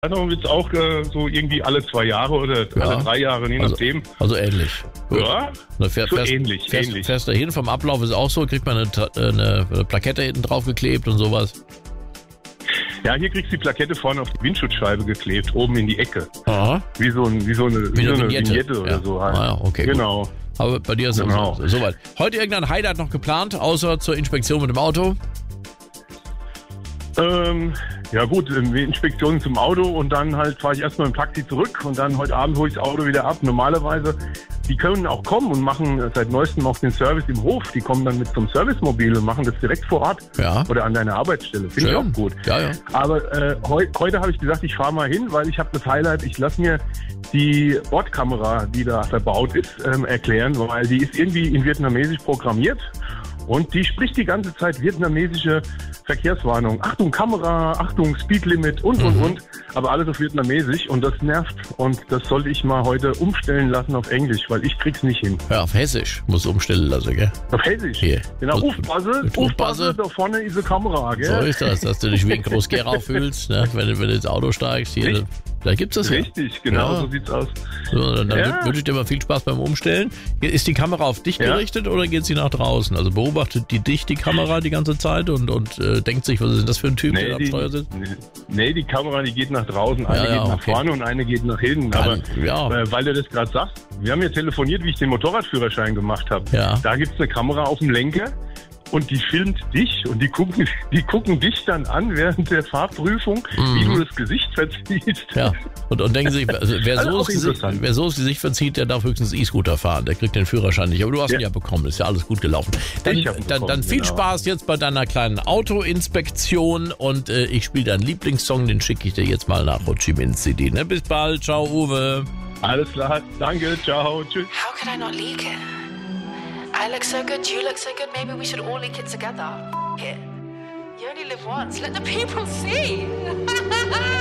Dann wird es auch so irgendwie alle 2 Jahre oder alle 3 Jahre, je nachdem. Also ähnlich. Ja, so ähnlich. Fährst du hin, vom Ablauf ist auch so, kriegt man eine Plakette hinten drauf geklebt und sowas? Ja, hier kriegst du die Plakette vorne auf die Windschutzscheibe geklebt, oben in die Ecke. Aha. Wie so eine Vignette oder so halt. Ah, ja, okay. Genau. Gut. Aber bei dir ist es soweit. Heute irgendein Highlight noch geplant, außer zur Inspektion mit dem Auto? Ja gut, Inspektionen zum Auto und dann halt fahre ich erstmal im Taxi zurück und dann heute Abend hole ich das Auto wieder ab. Normalerweise, die können auch kommen und machen seit neuestem auch den Service im Hof. Die kommen dann mit zum Servicemobil und machen das direkt vor Ort oder an deiner Arbeitsstelle. Finde ich auch gut. Ja. Aber heute habe ich gesagt, ich fahre mal hin, weil ich habe das Highlight, ich lasse mir die Bordkamera, die da verbaut ist, erklären, weil die ist irgendwie in Vietnamesisch programmiert. Und die spricht die ganze Zeit vietnamesische Verkehrswarnung. Achtung Kamera, Achtung Speedlimit und. Aber alles auf Vietnamesisch und das nervt. Und das sollte ich mal heute umstellen lassen auf Englisch, weil ich krieg's nicht hin. Ja, auf Hessisch muss umstellen lassen, gell? Auf Hessisch? Hier. Genau, aufpasse, da vorne ist eine Kamera, gell? So ist das, dass du dich wie ein Groß-Gerau fühlst, ne? wenn du ins Auto steigst. Hier, da gibt's das Richtig, genau, so sieht's aus. So, dann wünsche ich dir mal viel Spaß beim Umstellen. Ist die Kamera auf dich gerichtet oder geht sie nach draußen? Also beobachtet die Kamera die ganze Zeit und denkt sich, was ist denn das für ein Typ, der am Steuer sitzt? Nee, die Kamera, die geht nach draußen. Eine geht nach vorne und eine geht nach hinten. Aber weil du das gerade sagst, wir haben ja telefoniert, wie ich den Motorradführerschein gemacht habe. Ja. Da gibt's eine Kamera auf dem Lenker. Und die filmt dich und die gucken dich dann an während der Fahrprüfung, wie du das Gesicht verziehst. Ja, und denken sich, also wer so das Gesicht verzieht, der darf höchstens E-Scooter fahren. Der kriegt den Führerschein nicht. Aber du hast ihn ja bekommen, ist ja alles gut gelaufen. Dann viel Spaß jetzt bei deiner kleinen Autoinspektion und ich spiele deinen Lieblingssong, den schicke ich dir jetzt mal nach Ho Chi Minh City. Ne? Bis bald, ciao Uwe. Alles klar, danke, ciao, tschüss. How could I not leak it? I look so good, you look so good, maybe we should all leak it together. Here. You only live once, let the people see.